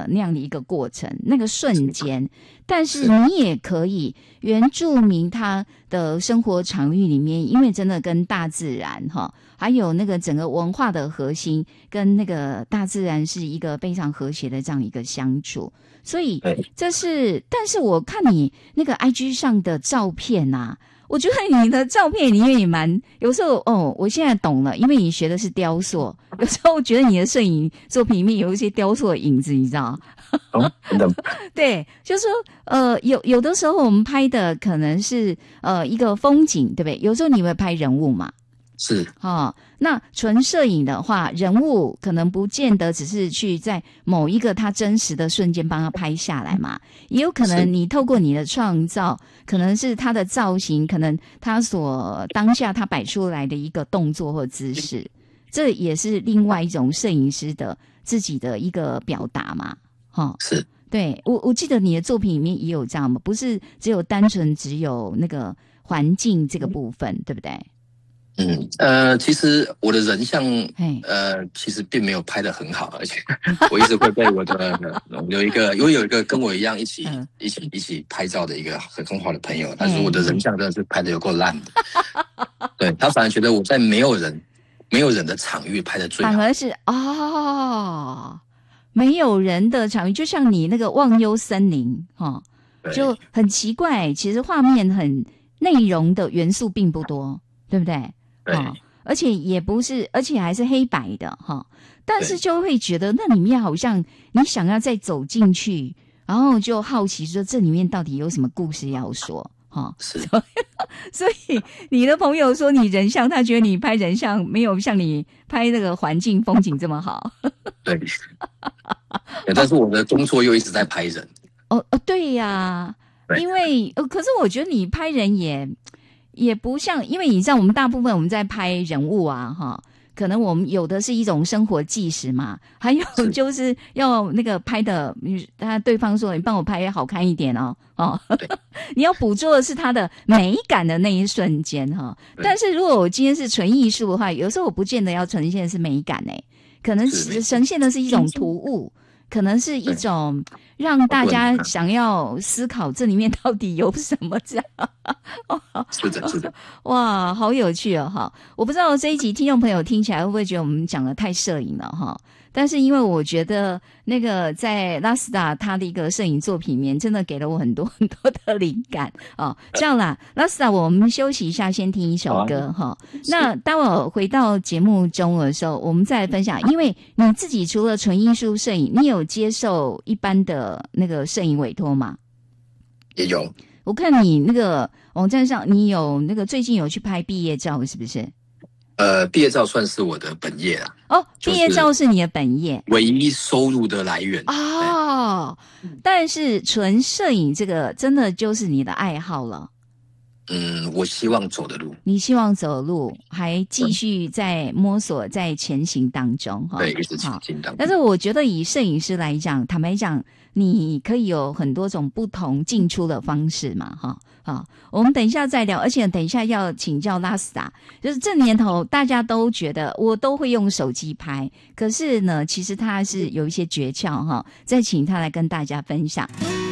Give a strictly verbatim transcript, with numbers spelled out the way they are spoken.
那样的一个过程，那个瞬间。但是你也可以原住民他的生活场域里面，因为真的跟大自然哈，还有那个整个文化的核心跟那个大自然是一个非常和谐的这样一个相处，所以这是。但是我看你那个 I G 上的照片啊，我觉得你的照片里面也蛮有时候哦，我现在懂了，因为你学的是雕塑，有时候我觉得你的摄影作品里面有一些雕塑的影子，你知道吗？ 哦，真的。 对，就是说，呃，有有的时候我们拍的可能是呃一个风景，对不对？有时候你会拍人物嘛， 是哦。那纯摄影的话，人物可能不见得只是去在某一个他真实的瞬间帮他拍下来嘛，也有可能你透过你的创造，可能是他的造型，可能他所当下他摆出来的一个动作或姿势，这也是另外一种摄影师的自己的一个表达嘛。哦， 是， 对，我我记得你的作品里面也有这样嘛，不是只有单纯只有那个环境这个部分，对不对？ 嗯，呃，其实我的人像，呃，其实并没有拍得很好，而且我一直会被我的有一个，我有一个跟我一样一起、嗯、一起一起拍照的一个很很好的朋友，但是我的人像真的是拍得有够烂的，对，他反而觉得我在没有人没有人的场域拍得最好， 反而是哦。没有人的场域，就像你那个忘忧森林齁，就很奇怪，其实画面很内容的元素并不多，对不对？ 对， 而且也不是，而且还是黑白的齁，但是就会觉得那里面好像你想要再走进去，然后就好奇说这里面到底有什么故事要说。哦， 是， 所以你的朋友说你人像，他觉得你拍人像没有像你拍那个环境风景这么好。 对，但是我的工作又一直在拍人。 哦哦，对呀、啊，因为呃，可是我觉得你拍人也也不像，因为你知道我们大部分我们在拍人物啊，哈。可能我们有的是一种生活纪实嘛，还有就是要那个拍的，他对方说你帮我拍好看一点哦，哦，你要捕捉的是他的美感的那一瞬间哈。但是如果我今天是纯艺术的话，有时候我不见得要呈现的是美感诶，可能呈现的是一种突兀。可能是一种让大家想要思考这里面到底有什么这样。 是的，是的。 哇，好有趣哦哈！我不知道这一集听众朋友听起来会不会觉得我们讲的太摄影了哈？但是因为我觉得那个在拉斯达他的一个摄影作品里面，真的给了我很多很多的灵感哦。这样啦，拉斯达，我们休息一下，先听一首歌哈、啊。那待会儿回到节目中的时候，我们再来分享。因为你自己除了纯艺术摄影，你有接受一般的那个摄影委托吗？ 也有。 我看你那个网站上，你有那个最近有去拍毕业照，是不是？ 呃，毕业照算是我的本业啦。 哦，毕业照是你的本业， 唯一收入的来源。 哦，但是纯摄影这个真的就是你的爱好了。 嗯，我希望走的路。 你希望走的路，还继续在摸索，在前行当中哈。 对，一直前行当中。 但是我觉得以摄影师来讲，坦白讲，你可以有很多种不同进出的方式嘛哈。好，我们等一下再聊，而且等一下要请教拉斯达，就是这年头大家都觉得我都会用手机拍，可是呢，其实他是有一些诀窍哈，再请他来跟大家分享。